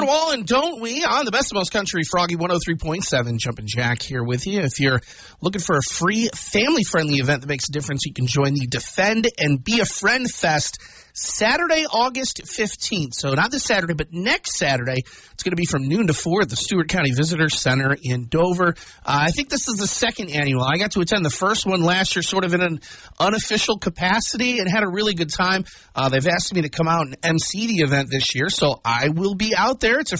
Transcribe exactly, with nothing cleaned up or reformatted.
all, and don't we? On the Best of Most Country, Froggy one oh three point seven, Jumpin' Jack here with you. If you're looking for a free, family-friendly event that makes a difference, you can join the Defend and Be a Friend Fest Saturday, August fifteenth. So not this Saturday, but next Saturday. It's going to be from noon to four at the Stewart County Visitor Center in Dover. Uh, I think this is the second annual. I got to attend the first one last year sort of in an unofficial capacity and had a really good time. Uh, they've asked me to come out and emcee the event this year, so I will be out there. It's a